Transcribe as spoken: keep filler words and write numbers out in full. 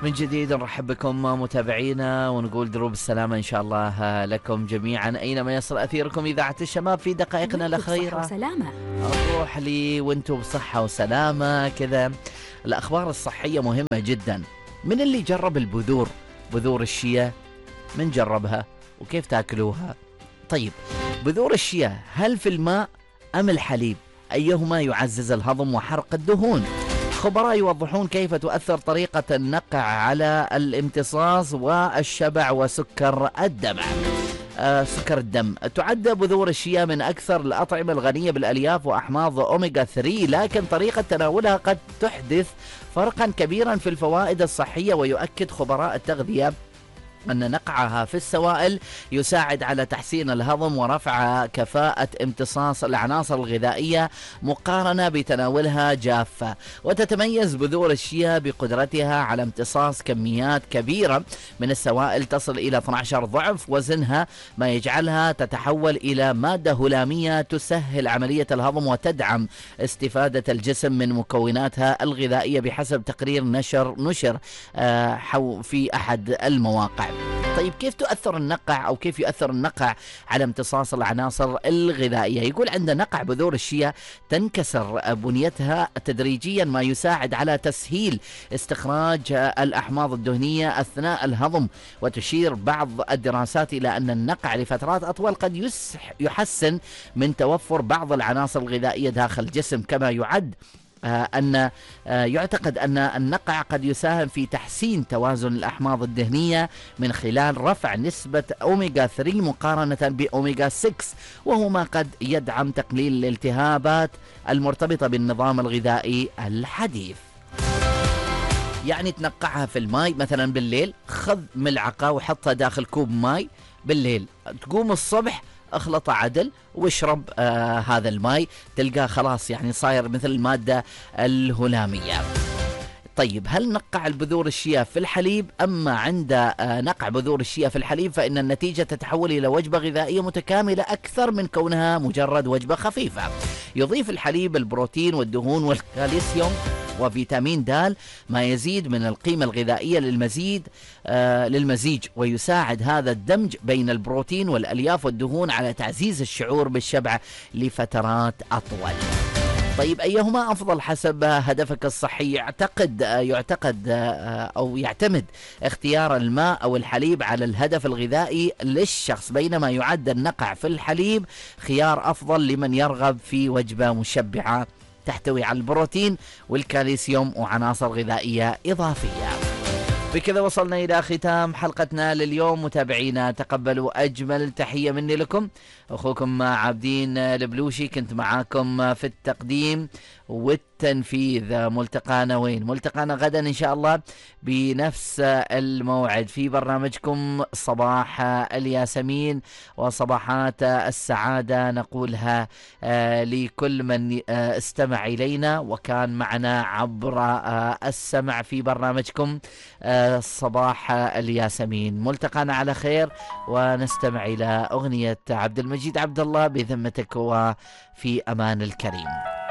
من جديد نرحب بكم متابعينا ونقول دروب السلامة إن شاء الله لكم جميعا أينما يصل أثيركم. إذاعة الشباب في دقائقنا الأخيرة وسلامة. أروح لي وانتم بصحة وسلامة كذا. الأخبار الصحية مهمة جدا. من اللي جرب البذور، بذور الشيا، من جربها وكيف تأكلوها؟ طيب بذور الشيا هل في الماء أم الحليب؟ أيهما يعزز الهضم وحرق الدهون؟ خبراء يوضحون كيف تؤثر طريقة النقع على الامتصاص والشبع وسكر الدم. آه سكر الدم. تعد بذور الشيا من أكثر الأطعمة الغنية بالألياف وأحماض أوميغا ثلاثة، لكن طريقة تناولها قد تحدث فرقا كبيرا في الفوائد الصحية. ويؤكد خبراء التغذية أن نقعها في السوائل يساعد على تحسين الهضم ورفع كفاءة امتصاص العناصر الغذائية مقارنة بتناولها جافة. وتتميز بذور الشيا بقدرتها على امتصاص كميات كبيرة من السوائل تصل إلى اثني عشر ضعف وزنها، ما يجعلها تتحول إلى مادة هلامية تسهل عملية الهضم وتدعم استفادة الجسم من مكوناتها الغذائية بحسب تقرير نشر نشر في أحد المواقع. طيب كيف تؤثر النقع أو كيف يؤثر النقع على امتصاص العناصر الغذائية؟ يقول عند نقع بذور الشيا تنكسر بنيتها تدريجيا، ما يساعد على تسهيل استخراج الأحماض الدهنية أثناء الهضم. وتشير بعض الدراسات إلى أن النقع لفترات أطول قد يحسن من توفر بعض العناصر الغذائية داخل الجسم. كما يعد آه أن آه يعتقد أن النقع قد يساهم في تحسين توازن الأحماض الدهنية من خلال رفع نسبة أوميغا ثلاثة مقارنة بأوميغا ستة، وهو ما قد يدعم تقليل الالتهابات المرتبطة بالنظام الغذائي الحديث. يعني تنقعها في الماء مثلا بالليل، خذ ملعقة وحطها داخل كوب ماء بالليل، تقوم الصبح اخلط عدل واشرب آه هذا الماء، تلقاه خلاص يعني صاير مثل المادة الهلامية. طيب هل نقع البذور الشيا في الحليب؟ أما عند آه نقع بذور الشيا في الحليب فإن النتيجة تتحول إلى وجبة غذائية متكاملة أكثر من كونها مجرد وجبة خفيفة. يضيف الحليب البروتين والدهون والكالسيوم وفيتامين د، ما يزيد من القيمة الغذائية للمزيد آه للمزيج، ويساعد هذا الدمج بين البروتين والألياف والدهون على تعزيز الشعور بالشبع لفترات أطول. طيب أيهما أفضل حسب هدفك الصحي؟ يعتقد يعتقد أو يعتمد اختيار الماء أو الحليب على الهدف الغذائي للشخص، بينما يعد النقع في الحليب خيار أفضل لمن يرغب في وجبة مشبعة تحتوي على البروتين والكالسيوم وعناصر غذائية إضافية. بكذا وصلنا إلى ختام حلقتنا لليوم. متابعينا تقبلوا أجمل تحية مني لكم، أخوكم عابدين البلوشي، كنت معاكم في التقديم والتنفيذ. ملتقانا وين؟ ملتقانا غدا إن شاء الله بنفس الموعد في برنامجكم صباح الياسمين وصباحات السعادة، نقولها لكل من استمع إلينا وكان معنا عبر السمع في برنامجكم صباح الياسمين. ملتقانا على خير، ونستمع إلى أغنية عبد المجيد عبد الله بذمتك وفي أمان الكريم.